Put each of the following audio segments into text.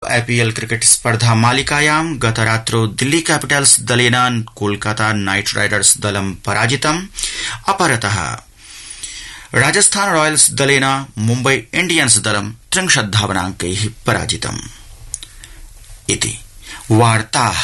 IPL cricket स्पर्धा मालिकायां गतरात्रौ Delhi Capitals दलेन Kolkata night Riders दलं पराजितम्। अपरतः राजस्थान रॉयल्स दलेन मुम्बई इंडियन्स दलं 30 धावनांकैः पराजितम्। इति वार्ताः।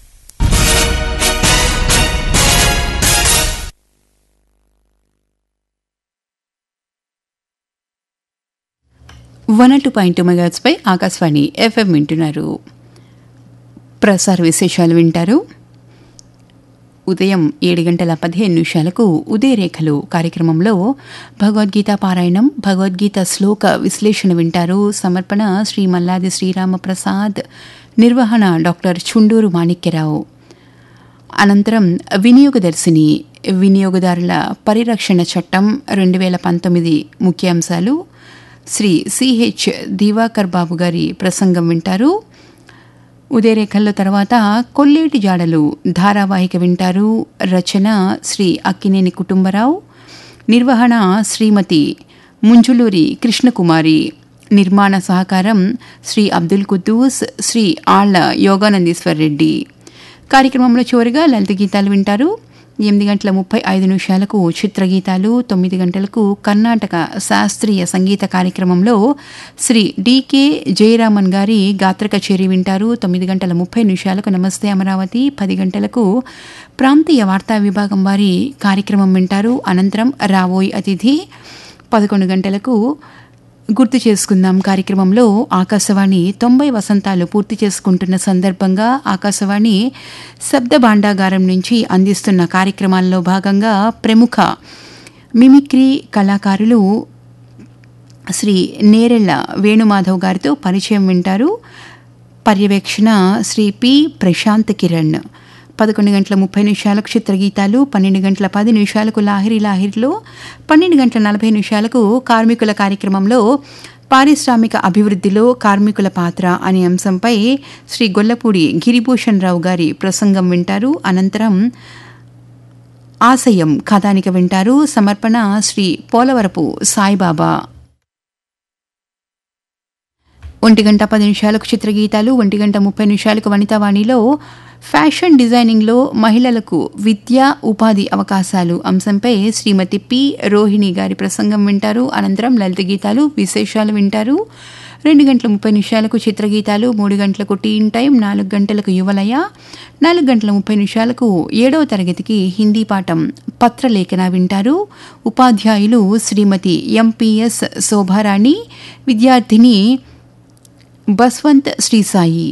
వన్ 2.2 మెగాహెర్ట్జ్ పై ఆకాశవాణి FM వింటున్నారు. ప్రసార విశేషాలు వింటారు. ఉదయం 7:15 ఉదయరేఖలు కార్యక్రమంలో భగవద్గీత పారాయణం, భగవద్గీత శ్లోక విశ్లేషణ వింటారు. సమర్పణ శ్రీ మల్లాది శ్రీరామప్రసాద్, నిర్వహణ డాక్టర్ చుండూరు మాణిక్యరావు. అనంతరం వినియోగదర్శిని, వినియోగదారుల పరిరక్షణ చట్టం 2019 ముఖ్యాంశాలు, శ్రీ సిహెచ్ దివాకర్ బాబు గారి ప్రసంగం వింటారు. ఉదయరేఖల్లో తర్వాత కొల్లేటి జాడలు ధారావాహిక వింటారు. రచన శ్రీ అక్కినేని కుటుంబరావు, నిర్వహణ శ్రీమతి ముంజులూరి కృష్ణకుమారి, నిర్మాణ సహకారం శ్రీ అబ్దుల్ కుద్దూస్, శ్రీ ఆళ్ల యోగానందీశ్వర్ రెడ్డి. కార్యక్రమంలో చివరిగా లలిత గీతాలు వింటారు. 8:35 చిత్రగీతాలు, 9 గంటలకు కర్ణాటక శాస్త్రీయ సంగీత కార్యక్రమంలో శ్రీ డికే జయరామన్ గారి గాత్ర కచేరీ వింటారు. 9:30 నమస్తే అమరావతి, 10 గంటలకు ప్రాంతీయ వార్తా విభాగం వారి కార్యక్రమం వింటారు. అనంతరం రావోయ్ అతిథి, 11 గంటలకు గుర్తు చేసుకుందాం కార్యక్రమంలో ఆకాశవాణి 90 వసంతాలు పూర్తి చేసుకుంటున్న సందర్భంగా ఆకాశవాణి శబ్ద భాండాగారం నుంచి అందిస్తున్న కార్యక్రమాల్లో భాగంగా ప్రముఖ మిమిక్రీ కళాకారులు శ్రీ నేరెళ్ల వేణుమాధవ్ గారితో పరిచయం వింటారు. పర్యవేక్షణ శ్రీ పి ప్రశాంత్ కిరణ్. 11:30 చిత్రగీతాలు, 12:10 లాహిరి లాహిరిలో, 12:40 కార్మికుల కార్యక్రమంలో పారిశ్రామిక అభివృద్ధిలో కార్మికుల పాత్ర అనే అంశంపై శ్రీ గొల్లపూడి గిరిభూషణ్ రావు గారి ప్రసంగం వింటారు. అనంతరం ఆశయం కథానిక వింటారు. సమర్పణ శ్రీ పోలవరపు సాయిబాబా. 1:10 చిత్రగీతాలు, 1:30 వనితావాణిలో ఫ్యాషన్ డిజైనింగ్లో మహిళలకు విద్యా ఉపాధి అవకాశాలు అంశంపై శ్రీమతి పి రోహిణి గారి ప్రసంగం వింటారు. అనంతరం లలిత గీతాలు విశేషాలు వింటారు. 2:30 చిత్రగీతాలు, 3 గంటలకు టీన్ టైం, 4 గంటలకు యువలయ, 4:30 7వ తరగతికి హిందీ పాఠం పత్రలేఖన వింటారు. ఉపాధ్యాయులు శ్రీమతి ఎంపీఎస్ శోభారాణి, విద్యార్థిని బస్వంత్ శ్రీసాయి.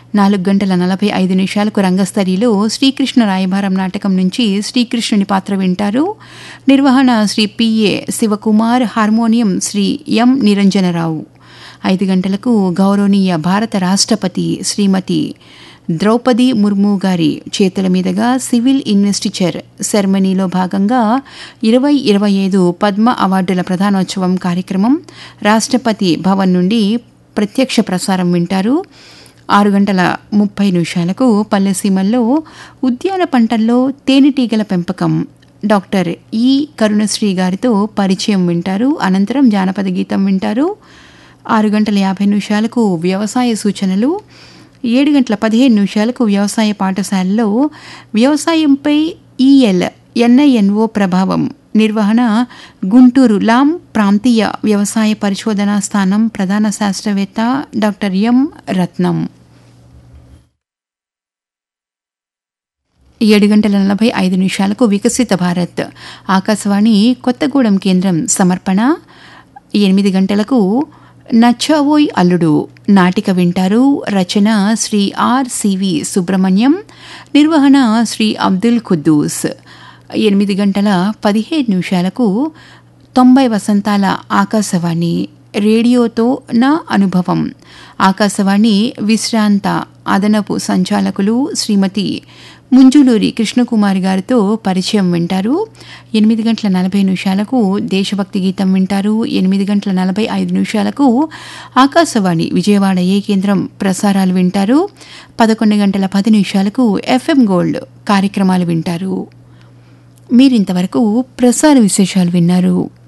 4:45 రంగస్థలిలో శ్రీకృష్ణ రాయబారం నాటకం నుంచి శ్రీకృష్ణుని పాత్ర వింటారు. నిర్వహణ శ్రీ పిఏ శివకుమార్, హార్మోనియం శ్రీ ఎం నిరంజనరావు. 5 గంటలకు గౌరవనీయ భారత రాష్ట్రపతి శ్రీమతి ద్రౌపది ముర్ము గారి చేతుల మీదుగా సివిల్ ఇన్వెస్టిచర్ సెరమనీలో భాగంగా 2025 పద్మ అవార్డుల ప్రధానోత్సవం కార్యక్రమం రాష్ట్రపతి భవన్ నుండి ప్రత్యక్ష ప్రసారం వింటారు. 6:30 పల్లెసీమల్లో ఉద్యాన పంటల్లో తేనెటీగల పెంపకం డాక్టర్ ఈ కరుణశ్రీ గారితో పరిచయం వింటారు. అనంతరం జానపద గీతం వింటారు. 6:50 వ్యవసాయ సూచనలు, 7:15 వ్యవసాయ పాఠశాలలో వ్యవసాయంపై NINO ప్రభావం, నిర్వహణ గుంటూరు లాం ప్రాంతీయ వ్యవసాయ పరిశోధనా స్థానం ప్రధాన శాస్త్రవేత్త డాక్టర్ ఎం రత్నం. 7:45 వికసిత భారత్ ఆకాశవాణి కొత్తగూడెం కేంద్రం సమర్పణ. 8 గంటలకు నచ్చావోయ్ అల్లుడు నాటిక వింటారు. రచన శ్రీ RCV సుబ్రహ్మణ్యం, నిర్వహణ శ్రీ అబ్దుల్ కుద్దూస్. 8:15 90 వసంతాల ఆకాశవాణి రేడియోతో నా అనుభవం, ఆకాశవాణి విశ్రాంత అదనపు సంచాలకులు శ్రీమతి ముంజులూరి కృష్ణకుమారి గారితో పరిచయం వింటారు. 8:40 దేశభక్తి గీతం వింటారు. 8:45 ఆకాశవాణి విజయవాడ ఏ కేంద్రం ప్రసారాలు వింటారు. 11:10 FM గోల్డ్ కార్యక్రమాలు వింటారు. మీరింతవరకు ప్రసార విశేషాలు విన్నారు.